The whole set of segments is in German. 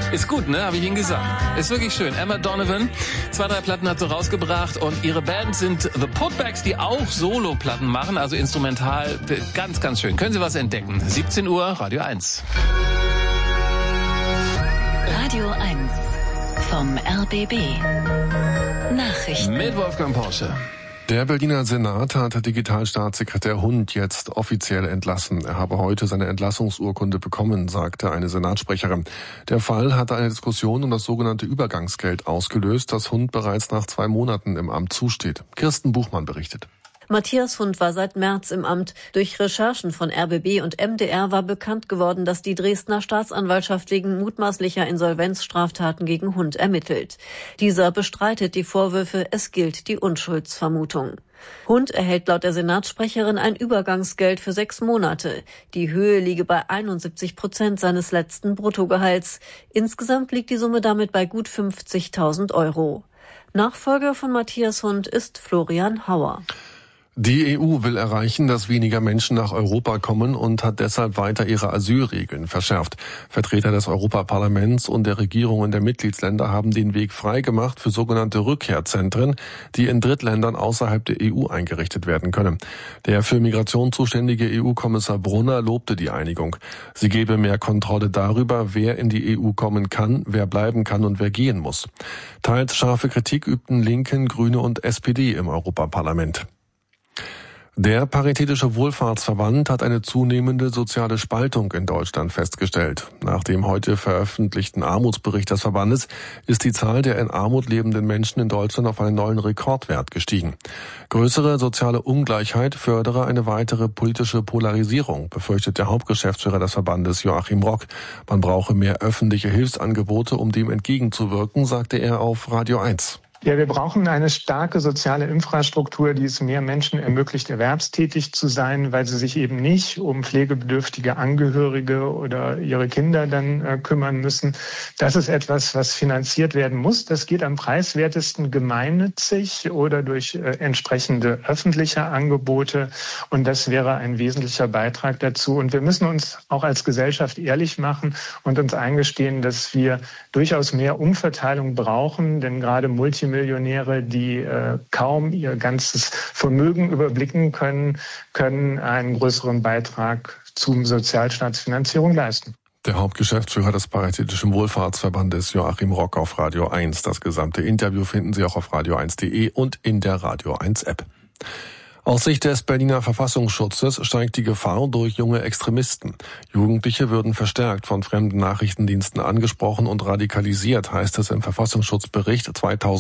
Ist gut, ne? Habe ich Ihnen gesagt. Ist wirklich schön. Emma Donovan, 2, 3 Platten hat sie rausgebracht und ihre Band sind The Putbacks, die auch Solo-Platten machen, also instrumental. Ganz, ganz schön. Können Sie was entdecken? 17 Uhr, Radio 1. Radio 1 vom RBB. Nachrichten. Mit Wolfgang Porsche. Der Berliner Senat hat Digitalstaatssekretär Hund jetzt offiziell entlassen. Er habe heute seine Entlassungsurkunde bekommen, sagte eine Senatssprecherin. Der Fall hatte eine Diskussion um das sogenannte Übergangsgeld ausgelöst, das Hund bereits nach 2 Monaten im Amt zusteht. Kirsten Buchmann berichtet. Matthias Hund war seit März im Amt. Durch Recherchen von RBB und MDR war bekannt geworden, dass die Dresdner Staatsanwaltschaft wegen mutmaßlicher Insolvenzstraftaten gegen Hund ermittelt. Dieser bestreitet die Vorwürfe, es gilt die Unschuldsvermutung. Hund erhält laut der Senatssprecherin ein Übergangsgeld für 6 Monate. Die Höhe liege bei 71% seines letzten Bruttogehalts. Insgesamt liegt die Summe damit bei gut 50.000 €. Nachfolger von Matthias Hund ist Florian Hauer. Die EU will erreichen, dass weniger Menschen nach Europa kommen und hat deshalb weiter ihre Asylregeln verschärft. Vertreter des Europaparlaments und der Regierungen der Mitgliedsländer haben den Weg freigemacht für sogenannte Rückkehrzentren, die in Drittländern außerhalb der EU eingerichtet werden können. Der für Migration zuständige EU-Kommissar Brunner lobte die Einigung. Sie gebe mehr Kontrolle darüber, wer in die EU kommen kann, wer bleiben kann und wer gehen muss. Teils scharfe Kritik übten Linken, Grüne und SPD im Europaparlament. Der Paritätische Wohlfahrtsverband hat eine zunehmende soziale Spaltung in Deutschland festgestellt. Nach dem heute veröffentlichten Armutsbericht des Verbandes ist die Zahl der in Armut lebenden Menschen in Deutschland auf einen neuen Rekordwert gestiegen. Größere soziale Ungleichheit fördere eine weitere politische Polarisierung, befürchtet der Hauptgeschäftsführer des Verbandes Joachim Rock. Man brauche mehr öffentliche Hilfsangebote, um dem entgegenzuwirken, sagte er auf Radio 1. Ja, wir brauchen eine starke soziale Infrastruktur, die es mehr Menschen ermöglicht, erwerbstätig zu sein, weil sie sich eben nicht um pflegebedürftige Angehörige oder ihre Kinder dann kümmern müssen. Das ist etwas, was finanziert werden muss. Das geht am preiswertesten gemeinnützig oder durch entsprechende öffentliche Angebote. Und das wäre ein wesentlicher Beitrag dazu. Und wir müssen uns auch als Gesellschaft ehrlich machen und uns eingestehen, dass wir durchaus mehr Umverteilung brauchen, denn gerade Multimillionäre, die kaum ihr ganzes Vermögen überblicken können einen größeren Beitrag zum Sozialstaatsfinanzierung leisten. Der Hauptgeschäftsführer des Paritätischen Wohlfahrtsverbandes Joachim Rock auf Radio 1. Das gesamte Interview finden Sie auch auf radio1.de und in der Radio 1 App. Aus Sicht des Berliner Verfassungsschutzes steigt die Gefahr durch junge Extremisten. Jugendliche würden verstärkt von fremden Nachrichtendiensten angesprochen und radikalisiert, heißt es im Verfassungsschutzbericht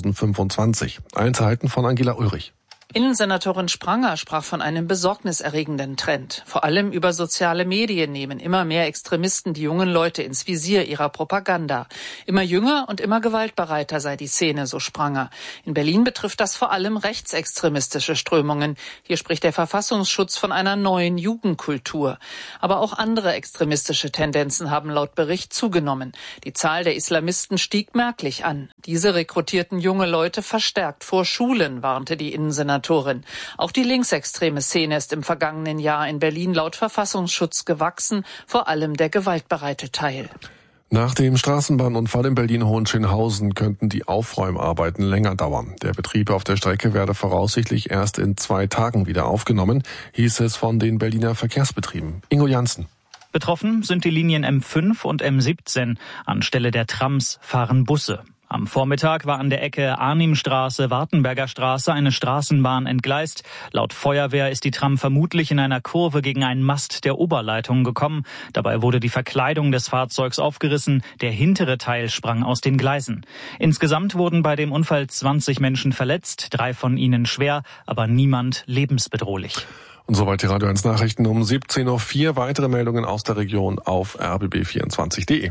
2025. Einzelheiten von Angela Ulrich. Innensenatorin Spranger sprach von einem besorgniserregenden Trend. Vor allem über soziale Medien nehmen immer mehr Extremisten die jungen Leute ins Visier ihrer Propaganda. Immer jünger und immer gewaltbereiter sei die Szene, so Spranger. In Berlin betrifft das vor allem rechtsextremistische Strömungen. Hier spricht der Verfassungsschutz von einer neuen Jugendkultur. Aber auch andere extremistische Tendenzen haben laut Bericht zugenommen. Die Zahl der Islamisten stieg merklich an. Diese rekrutierten junge Leute verstärkt vor Schulen, warnte die Innensenatorin. Auch die linksextreme Szene ist im vergangenen Jahr in Berlin laut Verfassungsschutz gewachsen, vor allem der gewaltbereite Teil. Nach dem Straßenbahnunfall in Berlin-Hohenschönhausen könnten die Aufräumarbeiten länger dauern. Der Betrieb auf der Strecke werde voraussichtlich erst in 2 Tagen wieder aufgenommen, hieß es von den Berliner Verkehrsbetrieben. Ingo Janssen. Betroffen sind die Linien M5 und M17. Anstelle der Trams fahren Busse. Am Vormittag war an der Ecke Arnimstraße-Wartenberger Straße eine Straßenbahn entgleist. Laut Feuerwehr ist die Tram vermutlich in einer Kurve gegen einen Mast der Oberleitung gekommen. Dabei wurde die Verkleidung des Fahrzeugs aufgerissen. Der hintere Teil sprang aus den Gleisen. Insgesamt wurden bei dem Unfall 20 Menschen verletzt, 3 von ihnen schwer, aber niemand lebensbedrohlich. Und soweit die Radio 1 Nachrichten um 17:04 Uhr. Weitere Meldungen aus der Region auf rbb24.de.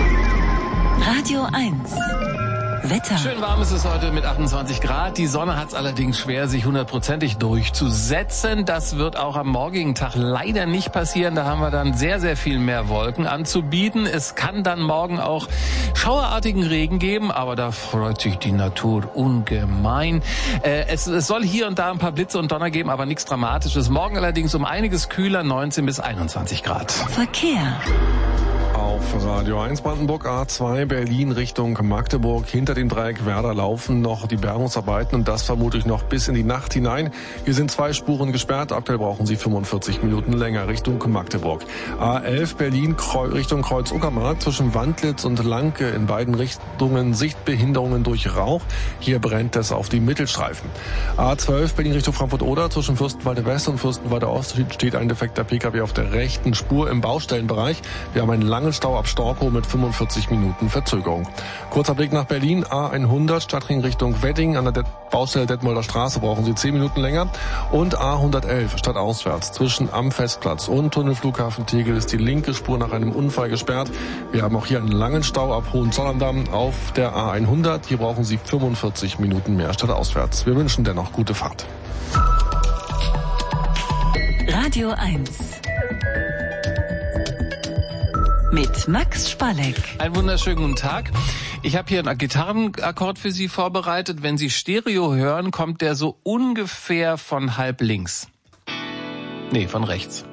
Radio 1. Wetter. Schön warm ist es heute mit 28 Grad. Die Sonne hat es allerdings schwer, sich 100%ig durchzusetzen. Das wird auch am morgigen Tag leider nicht passieren. Da haben wir dann sehr, sehr viel mehr Wolken anzubieten. Es kann dann morgen auch schauerartigen Regen geben, aber da freut sich die Natur ungemein. Es soll hier und da ein paar Blitze und Donner geben, aber nichts Dramatisches. Morgen allerdings um einiges kühler, 19 bis 21 Grad. Verkehr. Auf Radio 1 Brandenburg A2 Berlin Richtung Magdeburg. Hinter dem Dreieck Werder laufen noch die Bergungsarbeiten und das vermutlich noch bis in die Nacht hinein. Hier sind 2 Spuren gesperrt. Aktuell brauchen Sie 45 Minuten länger Richtung Magdeburg. A11 Berlin Richtung Kreuz-Uckermark zwischen Wandlitz und Lanke in beiden Richtungen Sichtbehinderungen durch Rauch. Hier brennt es auf die Mittelstreifen. A12 Berlin Richtung Frankfurt-Oder zwischen Fürstenwalde West und Fürstenwalde Ost steht ein defekter Pkw auf der rechten Spur im Baustellenbereich. Wir haben einen langen Stau ab Storkow mit 45 Minuten Verzögerung. Kurzer Blick nach Berlin, A100 Stadtring Richtung Wedding. An der Baustelle Detmolder Straße brauchen Sie 10 Minuten länger. Und A111 stadtauswärts zwischen am Festplatz und Tunnelflughafen Tegel ist die linke Spur nach einem Unfall gesperrt. Wir haben auch hier einen langen Stau ab Hohenzollern auf der A100. Hier brauchen Sie 45 Minuten mehr stadtauswärts. Wir wünschen dennoch gute Fahrt. Radio 1 mit Max Spalleck. Einen wunderschönen guten Tag. Ich habe hier einen Gitarrenakkord für Sie vorbereitet. Wenn Sie Stereo hören, kommt der so ungefähr von halb links. Nee, von rechts.